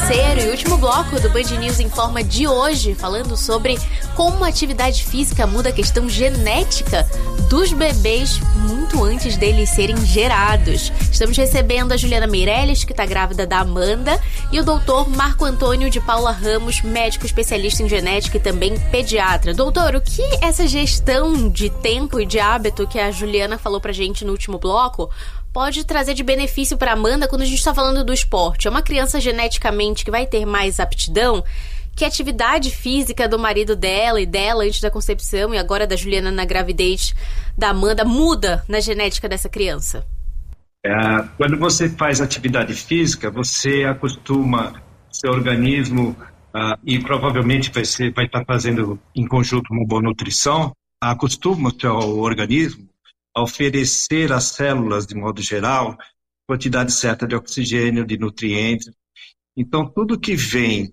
terceiro e último bloco do Band News Informa de hoje, falando sobre como a atividade física muda a questão genética dos bebês muito antes deles serem gerados. Estamos recebendo a Juliana Meirelles, que está grávida da Amanda, e o doutor Marco Antônio de Paula Ramos, médico especialista em genética e também pediatra. Doutor, o que essa gestão de tempo e de hábito que a Juliana falou pra gente no último bloco pode trazer de benefício para Amanda quando a gente está falando do esporte? É uma criança geneticamente que vai ter mais aptidão? Que a atividade física do marido dela e dela antes da concepção e agora da Juliana na gravidez da Amanda muda na genética dessa criança? Quando você faz atividade física, você acostuma seu organismo e provavelmente vai estar fazendo em conjunto uma boa nutrição, acostuma o seu organismo a oferecer às células, de modo geral, quantidade certa de oxigênio, de nutrientes. Então, tudo que vem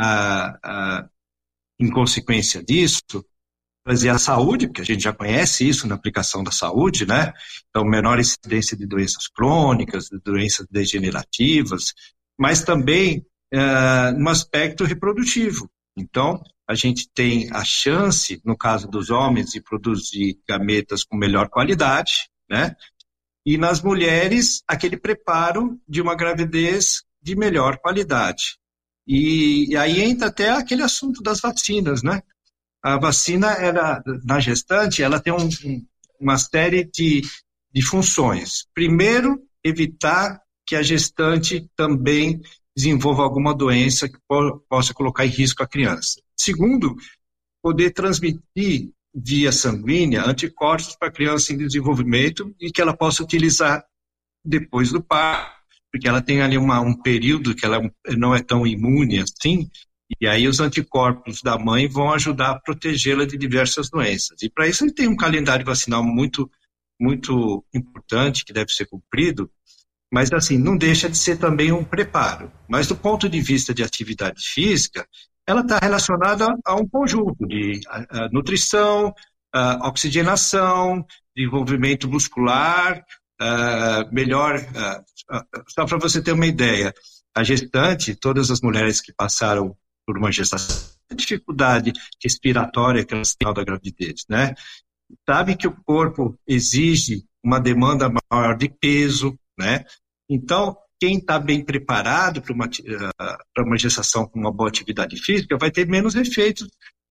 em consequência disso, trazer a saúde, porque a gente já conhece isso na aplicação da saúde, né? Então, menor incidência de doenças crônicas, de doenças degenerativas, mas também no aspecto reprodutivo. Então, a gente tem a chance, no caso dos homens, de produzir gametas com melhor qualidade, né? E nas mulheres, aquele preparo de uma gravidez de melhor qualidade. E aí entra até aquele assunto das vacinas, né? A vacina, na gestante, ela tem uma série de funções. Primeiro, evitar que a gestante também desenvolva alguma doença que possa colocar em risco a criança. Segundo, poder transmitir via sanguínea anticorpos para a criança em desenvolvimento e que ela possa utilizar depois do parto, porque ela tem ali um período que ela não é tão imune assim, e aí os anticorpos da mãe vão ajudar a protegê-la de diversas doenças. E para isso ele tem um calendário vacinal muito, muito importante que deve ser cumprido, mas assim, não deixa de ser também um preparo. Mas do ponto de vista de atividade física, ela está relacionada a um conjunto de nutrição, oxigenação, desenvolvimento muscular, melhor... só para você ter uma ideia, a gestante, todas as mulheres que passaram por uma gestação, a dificuldade respiratória que elas têm da gravidez, né? Sabe que o corpo exige uma demanda maior de peso, né? Então, quem está bem preparado para uma gestação com uma boa atividade física vai ter menos efeitos,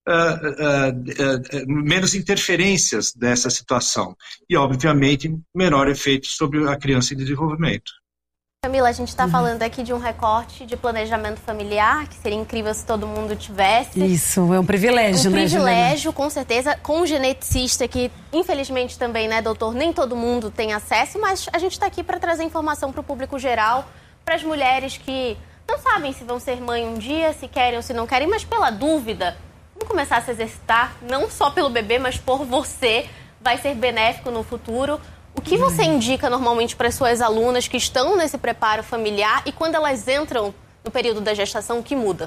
menos interferências dessa situação. E, obviamente, menor efeito sobre a criança em desenvolvimento. Camila, a gente está falando aqui de um recorte de planejamento familiar, que seria incrível se todo mundo tivesse. Isso, é um privilégio, né, Juliana? Um privilégio, com certeza, com um geneticista que, infelizmente também, né, doutor, nem todo mundo tem acesso, mas a gente está aqui para trazer informação para o público geral, para as mulheres que não sabem se vão ser mãe um dia, se querem ou se não querem, mas pela dúvida, vamos começar a se exercitar, não só pelo bebê, mas por você, vai ser benéfico no futuro. O que você indica normalmente para as suas alunas que estão nesse preparo familiar e quando elas entram no período da gestação, o que muda?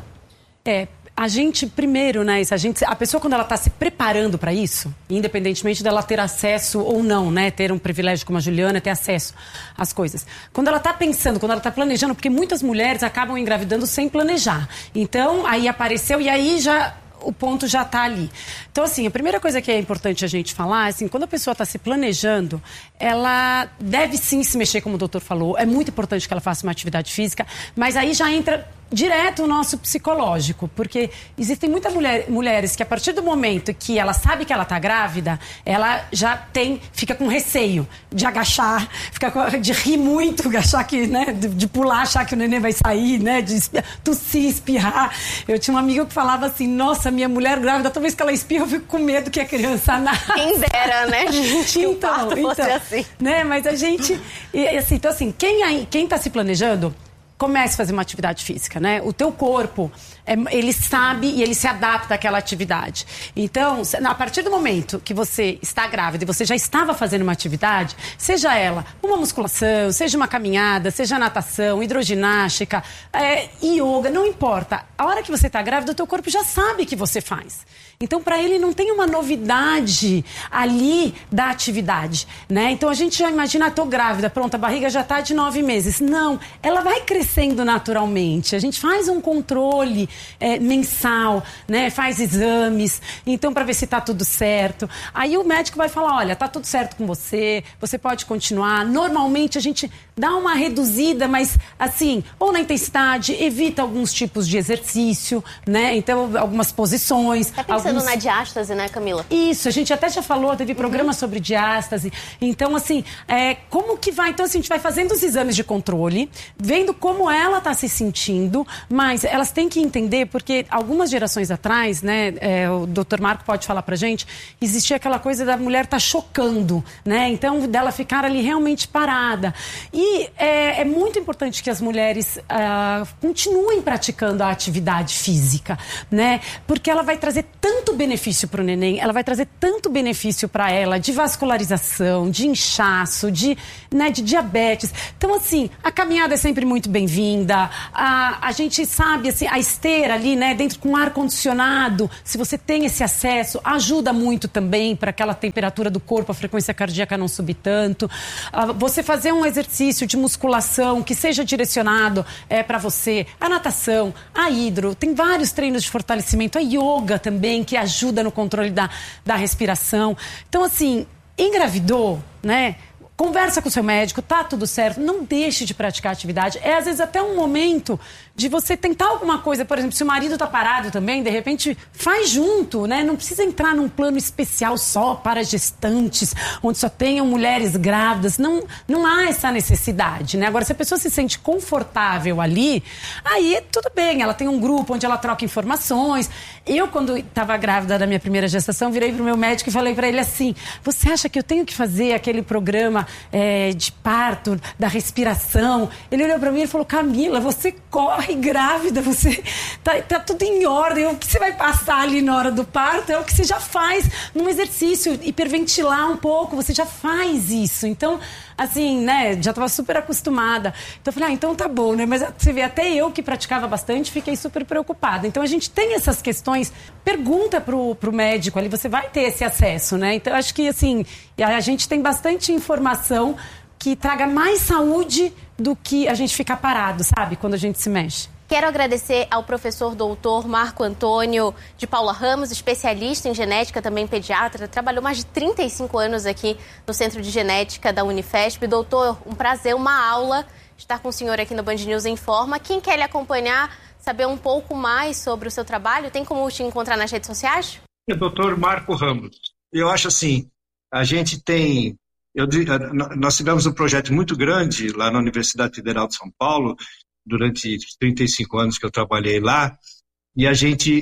A gente, primeiro, né, a pessoa quando ela está se preparando para isso, independentemente dela ter acesso ou não, né, ter um privilégio como a Juliana, ter acesso às coisas. Quando ela está pensando, quando ela está planejando, porque muitas mulheres acabam engravidando sem planejar. Então, aí apareceu e aí o ponto já está ali. Então, assim, a primeira coisa que é importante a gente falar, assim, quando a pessoa está se planejando, ela deve sim se mexer, como o doutor falou. É muito importante que ela faça uma atividade física, mas aí já entra direto o nosso psicológico, porque existem muitas mulheres que a partir do momento que ela sabe que ela está grávida, ela já fica com receio de agachar, de rir muito, achar que, né, de pular, achar que o neném vai sair, né, de tossir, espirrar. Eu tinha uma amiga que falava assim, nossa, minha mulher grávida, toda vez que ela espirra, eu fico com medo que a criança nasça. Quem dera, né, gente, que o parto fosse assim. Né, mas a gente, então assim, quem está se planejando, comece a fazer uma atividade física, né? O teu corpo, ele sabe e ele se adapta àquela atividade. Então, a partir do momento que você está grávida e você já estava fazendo uma atividade, seja ela uma musculação, seja uma caminhada, seja natação, hidroginástica, yoga, não importa. A hora que você está grávida, o teu corpo já sabe que você faz. Então, para ele, não tem uma novidade ali da atividade, né? Então, a gente já imagina, tô grávida, pronto, a barriga já está de 9 meses. Não, ela vai crescer acontecendo naturalmente. A gente faz um controle mensal, né? Faz exames, então para ver se está tudo certo. Aí o médico vai falar, olha, tá tudo certo com você, você pode continuar. Normalmente a gente dá uma reduzida, mas assim, ou na intensidade, evita alguns tipos de exercício, né? Então, algumas posições. Tá pensando na diástase, né, Camila? Isso, a gente até já falou, teve programa sobre diástase. Então, assim, como que vai? Então, assim, a gente vai fazendo os exames de controle, vendo como ela está se sentindo, mas elas têm que entender, porque algumas gerações atrás, né, o Dr. Marco pode falar pra gente, existia aquela coisa da mulher estar chocando, né? Então, dela ficar ali realmente parada. E é muito importante que as mulheres continuem praticando a atividade física, né? Porque ela vai trazer tanto benefício para o neném, ela vai trazer tanto benefício para ela de vascularização, de inchaço, de diabetes. Então, assim, a caminhada é sempre muito bem-vinda. A gente sabe, assim, a esteira ali, né, dentro com ar-condicionado, se você tem esse acesso, ajuda muito também para aquela temperatura do corpo, a frequência cardíaca não subir tanto. Você fazer um exercício de musculação que seja direcionado para você, a natação, a hidro, tem vários treinos de fortalecimento, a yoga também, que ajuda no controle da respiração. Então, assim, engravidou, né? Conversa com o seu médico, tá tudo certo, não deixe de praticar atividade. Às vezes, até um momento de você tentar alguma coisa. Por exemplo, se o marido tá parado também, de repente, faz junto, né? Não precisa entrar num plano especial só para gestantes, onde só tenham mulheres grávidas. Não há essa necessidade, né? Agora, se a pessoa se sente confortável ali, aí tudo bem, ela tem um grupo onde ela troca informações. Eu, quando estava grávida da minha primeira gestação, virei pro meu médico e falei para ele assim, você acha que eu tenho que fazer aquele programa de parto, da respiração? Ele olhou para mim e falou, Camila, você corre grávida, você tá tudo em ordem, o que você vai passar ali na hora do parto é o que você já faz num exercício, hiperventilar um pouco, você já faz isso. Então, assim, né, já estava super acostumada. Então eu falei, então tá bom, né, mas você vê, até eu que praticava bastante, fiquei super preocupada. Então a gente tem essas questões, pergunta pro médico ali, você vai ter esse acesso, né? Então eu acho que, assim, a gente tem bastante informação que traga mais saúde do que a gente ficar parado, sabe? Quando a gente se mexe. Quero agradecer ao professor doutor Marco Antônio de Paula Ramos, especialista em genética, também pediatra. Trabalhou mais de 35 anos aqui no Centro de Genética da Unifesp. Doutor, um prazer, uma aula estar com o senhor aqui no Band News Informa. Quem quer lhe acompanhar, saber um pouco mais sobre o seu trabalho, tem como te encontrar nas redes sociais? Doutor Marco Ramos. Eu acho assim, a gente tem... nós tivemos um projeto muito grande lá na Universidade Federal de São Paulo, durante os 35 anos que eu trabalhei lá, e a gente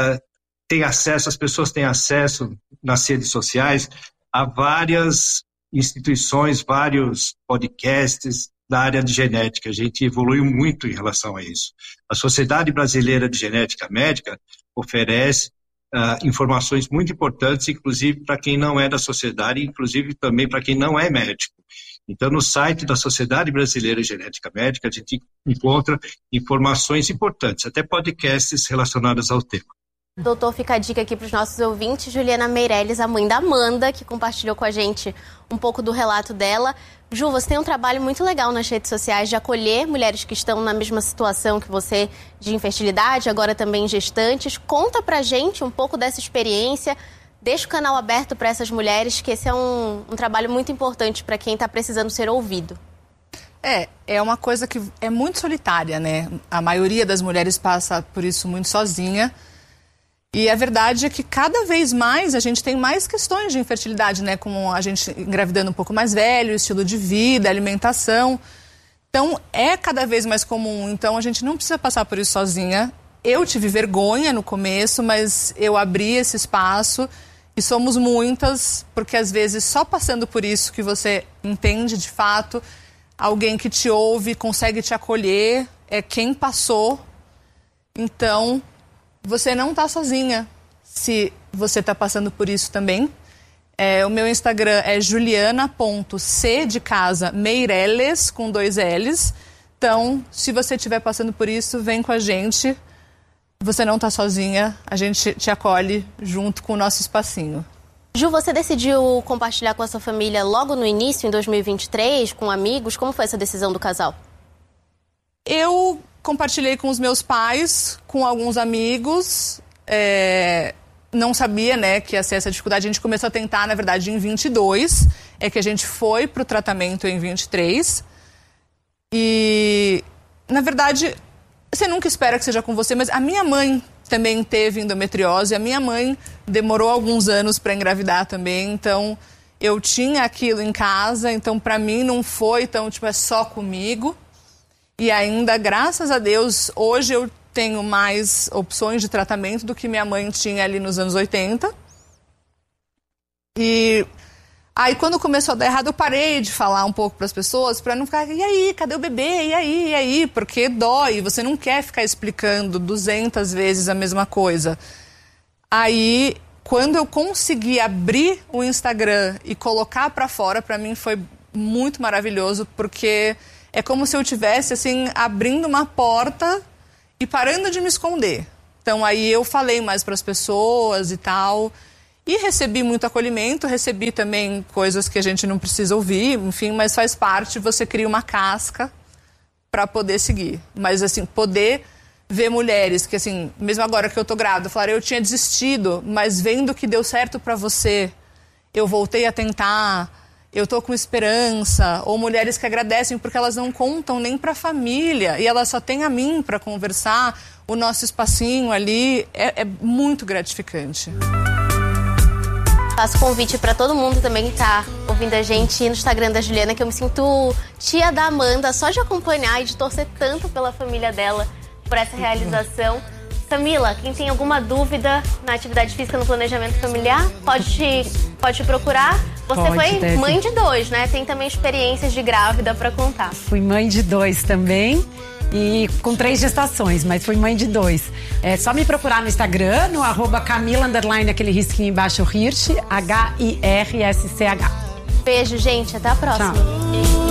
tem acesso, as pessoas têm acesso nas redes sociais a várias instituições, vários podcasts da área de genética. A gente evoluiu muito em relação a isso. A Sociedade Brasileira de Genética Médica oferece informações muito importantes, inclusive para quem não é da sociedade, inclusive também para quem não é médico. Então, no site da Sociedade Brasileira de Genética Médica, a gente encontra informações importantes, até podcasts relacionados ao tema. Doutor, fica a dica aqui para os nossos ouvintes. Juliana Meirelles, a mãe da Amanda, que compartilhou com a gente um pouco do relato dela. Ju, você tem um trabalho muito legal nas redes sociais de acolher mulheres que estão na mesma situação que você, de infertilidade, agora também gestantes. Conta pra gente um pouco dessa experiência. Deixa o canal aberto para essas mulheres, que esse é um trabalho muito importante para quem está precisando ser ouvido. É uma coisa que é muito solitária, né? A maioria das mulheres passa por isso muito sozinha. E a verdade é que cada vez mais a gente tem mais questões de infertilidade, né? Como a gente engravidando um pouco mais velho, estilo de vida, alimentação. Então, é cada vez mais comum. Então, a gente não precisa passar por isso sozinha. Eu tive vergonha no começo, mas eu abri esse espaço. E somos muitas, porque às vezes só passando por isso que você entende de fato, alguém que te ouve, consegue te acolher, é quem passou. Então, você não está sozinha se você está passando por isso também. O meu Instagram é juliana.c de casa Meirelles, com 2 L's. Então, se você estiver passando por isso, vem com a gente. Você não está sozinha, a gente te acolhe junto com o nosso espacinho. Ju, você decidiu compartilhar com a sua família logo no início, em 2023, com amigos? Como foi essa decisão do casal? Eu compartilhei com os meus pais, com alguns amigos, não sabia, né, que ia ser essa dificuldade. A gente começou a tentar, na verdade, em 22, é que a gente foi pro tratamento em 23. E, na verdade, você nunca espera que seja com você, mas a minha mãe também teve endometriose, a minha mãe demorou alguns anos para engravidar também, então eu tinha aquilo em casa, então para mim não foi, então tipo, é só comigo. E ainda, graças a Deus, hoje eu tenho mais opções de tratamento do que minha mãe tinha ali nos anos 80. E aí, quando começou a dar errado, eu parei de falar um pouco para as pessoas, para não ficar, e aí, cadê o bebê? E aí? Porque dói, você não quer ficar explicando 200 vezes a mesma coisa. Aí, quando eu consegui abrir o Instagram e colocar para fora, para mim foi muito maravilhoso, porque é como se eu estivesse, assim, abrindo uma porta e parando de me esconder. Então, aí eu falei mais para as pessoas e tal. E recebi muito acolhimento, recebi também coisas que a gente não precisa ouvir, enfim, mas faz parte, você cria uma casca para poder seguir. Mas, assim, poder ver mulheres que, assim, mesmo agora que eu tô grávida, falaram, eu tinha desistido, mas vendo que deu certo para você, eu voltei a tentar, eu tô com esperança. Ou mulheres que agradecem porque elas não contam nem para a família e elas só têm a mim para conversar, o nosso espacinho ali, é muito gratificante. Faço convite para todo mundo também que tá ouvindo a gente no Instagram da Juliana, que eu me sinto tia da Amanda, só de acompanhar e de torcer tanto pela família dela por essa realização. Samila, quem tem alguma dúvida na atividade física no planejamento familiar, pode te procurar. Você foi mãe de 2, né? Tem também experiências de grávida para contar. Fui mãe de 2 também. E com 3 gestações, mas fui mãe de 2. É só me procurar no Instagram, no @Camila_, aquele risquinho embaixo, Hirsch, HIRSCH. Beijo, gente. Até a próxima. Tchau.